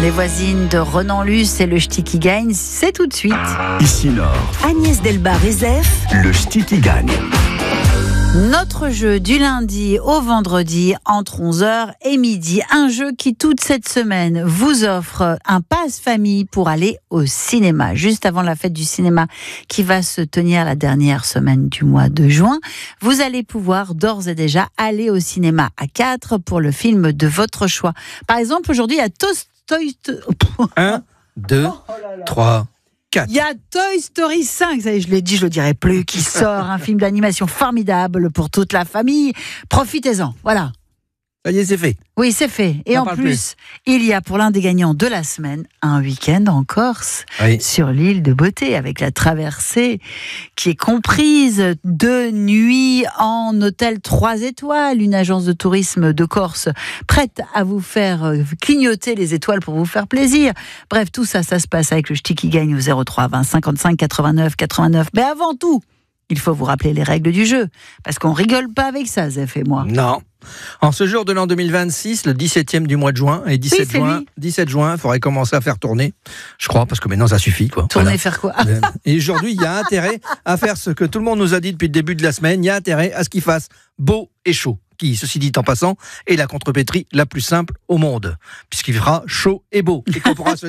Les voisines de Renan Luce et le ch'ti qui gagne, c'est tout de suite. Ici Nord, Agnès Delbar-Rezef, le ch'ti qui gagne. Notre jeu du lundi au vendredi entre 11h et midi. Un jeu qui, toute cette semaine, vous offre un pass famille pour aller au cinéma. Juste avant la fête du cinéma qui va se tenir la dernière semaine du mois de juin, vous allez pouvoir d'ores et déjà aller au cinéma à 4 pour le film de votre choix. Par exemple, aujourd'hui, il y a Toy 1, 2, 3, 4. Il y a Toy Story 5, ça y est, je l'ai dit, je le dirai plus, qui sort, un film d'animation formidable pour toute la famille. Profitez-en, voilà. Ça y est, c'est fait. Oui, c'est fait. Et en plus, il y a pour l'un des gagnants de la semaine un week-end en Corse, sur l'île de Beauté, avec la traversée qui est comprise 2 nuits en hôtel 3 étoiles, une agence de tourisme de Corse prête à vous faire clignoter les étoiles pour vous faire plaisir. Bref, tout ça, ça se passe avec le ch'ti qui gagne au 03 20 55 89 89. Mais avant tout, il faut vous rappeler les règles du jeu, parce qu'on rigole pas avec ça, Zef et moi. Non. En ce jour de l'an 2026, le 17e du mois de juin, et 17 juin, il faudrait commencer à faire tourner, je crois, parce que maintenant ça suffit. Tourner, faire quoi? Et aujourd'hui, il y a intérêt à faire ce que tout le monde nous a dit depuis le début de la semaine, il y a intérêt à ce qu'il fasse beau et chaud, qui, ceci dit en passant, est la contrepétrie la plus simple au monde, puisqu'il fera chaud et beau, et qu'on pourra se